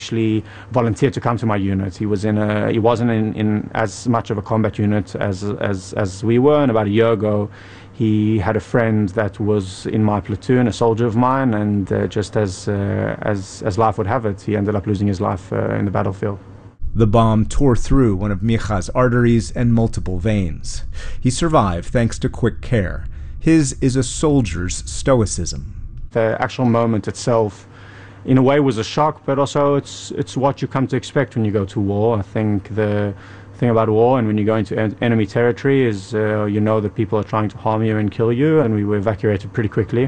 Actually volunteered to come to my unit. He wasn't in as much of a combat unit as we were, and about a year ago he had a friend that was in my platoon, a soldier of mine, and just as life would have it, he ended up losing his life in the battlefield. The bomb tore through one of Micha's arteries and multiple veins. He survived thanks to quick care. His is a soldier's stoicism. The actual moment itself, in a way, was a shock, but also it's what you come to expect when you go to war. I think the thing about war and when you go into enemy territory is you know that people are trying to harm you and kill you, and we were evacuated pretty quickly.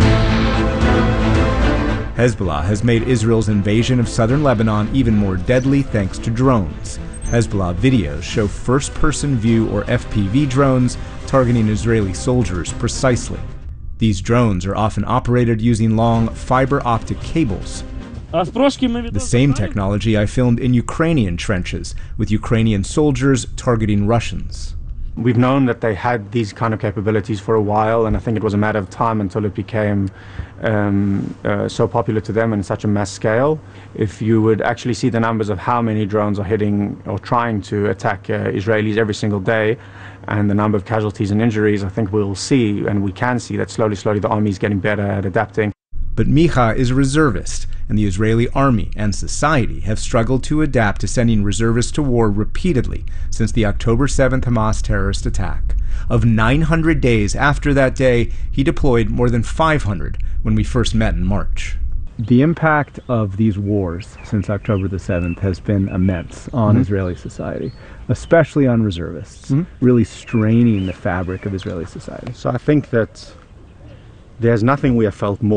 Hezbollah has made Israel's invasion of southern Lebanon even more deadly thanks to drones. Hezbollah videos show first-person view or FPV drones targeting Israeli soldiers precisely. These drones are often operated using long fiber optic cables. The same technology I filmed in Ukrainian trenches with Ukrainian soldiers targeting Russians. We've known that they had these kind of capabilities for a while, and I think it was a matter of time until it became so popular to them and such a mass scale. If you would actually see the numbers of how many drones are hitting or trying to attack Israelis every single day, and the number of casualties and injuries, I think we'll see, and we can see, that slowly the army is getting better at adapting. But Micha is a reservist, and the Israeli army and society have struggled to adapt to sending reservists to war repeatedly since the October 7th Hamas terrorist attack. Of 900 days after that day, he deployed more than 500 when we first met in March. The impact of these wars since October the 7th has been immense on Israeli society, especially on reservists, really straining the fabric of Israeli society. So I think that there's nothing we have felt more